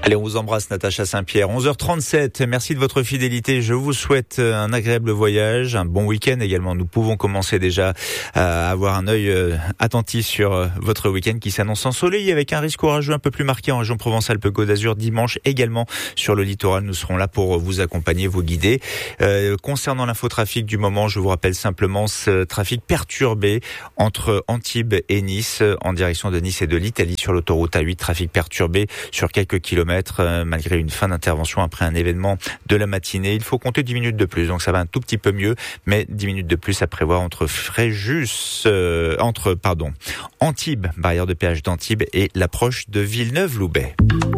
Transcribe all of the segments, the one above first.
Allez, on vous embrasse Natacha Saint-Pierre. 11h37, merci de votre fidélité. Je vous souhaite un agréable voyage, un bon week-end également. Nous pouvons commencer déjà à avoir un œil attentif sur votre week-end qui s'annonce ensoleillé avec un risque orageux un peu plus marqué en région Provence-Alpes-Côte d'Azur dimanche également sur le littoral. Nous serons là pour vous accompagner, vous guider. Concernant l'infotrafic du moment, je vous rappelle simplement ce trafic perturbé entre Antibes et Nice en direction de Nice et de l'Italie sur l'autoroute A8. Trafic perturbé sur quelques kilomètres malgré une fin d'intervention après un événement de la matinée. Il faut compter 10 minutes de plus, donc ça va un tout petit peu mieux, mais 10 minutes de plus à prévoir entre Antibes, barrière de péage d'Antibes et l'approche de Villeneuve-Loubet.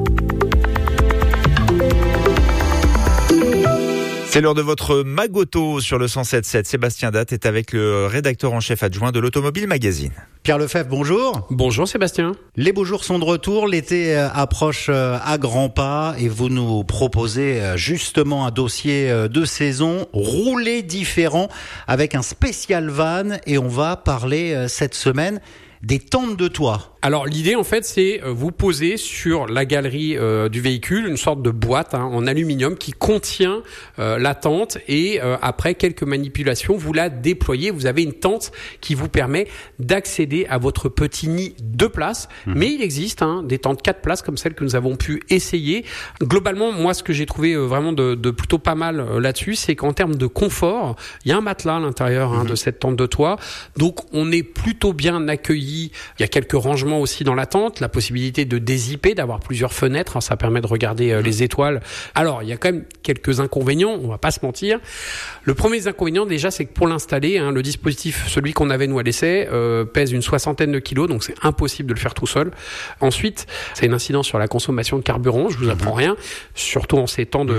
C'est l'heure de votre Magoto sur le 107.7. Sébastien Datte est avec le rédacteur en chef adjoint de l'Automobile Magazine. Pierre Lefebvre, bonjour. Bonjour Sébastien. Les beaux jours sont de retour, l'été approche à grands pas et vous nous proposez justement un dossier de saison roulé différent avec un spécial van et on va parler cette semaine des tentes de toit. Alors l'idée en fait c'est vous poser sur la galerie du véhicule une sorte de boîte en aluminium qui contient la tente et après quelques manipulations vous la déployez. Vous avez une tente qui vous permet d'accéder à votre petit nid 2 places. Mais il existe des tentes 4 places comme celles que nous avons pu essayer. Globalement moi ce que j'ai trouvé vraiment de plutôt pas mal là-dessus c'est qu'en termes de confort il y a un matelas à l'intérieur de cette tente de toit. Donc on est plutôt bien accueilli. Il y a quelques rangements aussi dans la tente, la possibilité de dézipper, d'avoir plusieurs fenêtres, ça permet de regarder les étoiles. Alors, il y a quand même quelques inconvénients, on va pas se mentir. Le premier inconvénient déjà, c'est que pour l'installer, le dispositif, celui qu'on avait nous à l'essai, pèse une 60aine de kilos, donc c'est impossible de le faire tout seul. Ensuite, c'est une incidence sur la consommation de carburant, je vous apprends rien, surtout en ces temps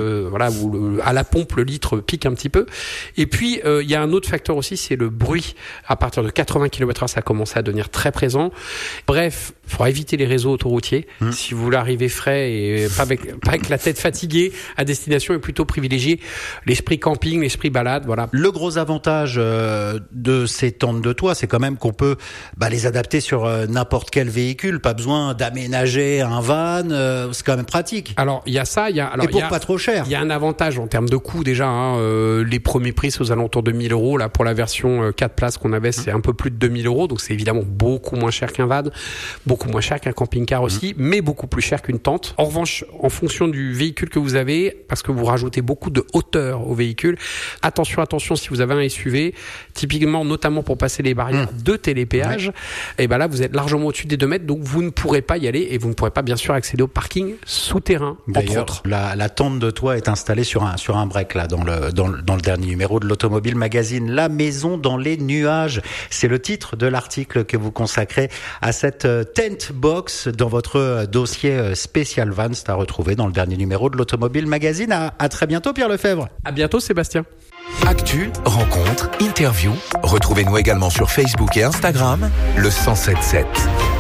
où à la pompe le litre pique un petit peu. Et puis, il y a un autre facteur aussi, c'est le bruit. À partir de 80 km/h, ça commence à devenir très présent. Bref, il faudra éviter les réseaux autoroutiers. Si vous voulez arriver frais et pas avec la tête fatiguée à destination, et plutôt privilégier l'esprit camping, l'esprit balade. Voilà. Le gros avantage de ces tentes de toit, c'est quand même qu'on peut les adapter sur n'importe quel véhicule. Pas besoin d'aménager un van. C'est quand même pratique. Alors il y a ça, pas trop cher. Il y a un avantage en termes de coût déjà. Les premiers prix c'est aux alentours de 1 000 euros. Là pour la version 4 places qu'on avait, c'est un peu plus de 2 000 euros. Donc c'est évidemment beaucoup moins cher qu'un van, beaucoup moins cher qu'un camping-car aussi, mais beaucoup plus cher qu'une tente. En revanche, en fonction du véhicule que vous avez, parce que vous rajoutez beaucoup de hauteur au véhicule, attention, si vous avez un SUV, typiquement, notamment pour passer les barrières de télépéage, et là, vous êtes largement au-dessus des 2 mètres, donc vous ne pourrez pas y aller et vous ne pourrez pas, bien sûr, accéder au parking souterrain, entre autres. La tente de toit est installée sur un break, là, dans le dernier numéro de l'Automobile Magazine. La maison dans les nuages. C'est le titre de l'article que vous consacrez à cette tent box dans votre dossier spécial van. C'est à retrouver dans le dernier numéro de l'Automobile Magazine. À très bientôt, Pierre Lefebvre. À bientôt, Sébastien. Actu, rencontres, interviews. Retrouvez-nous également sur Facebook et Instagram, le 107.7.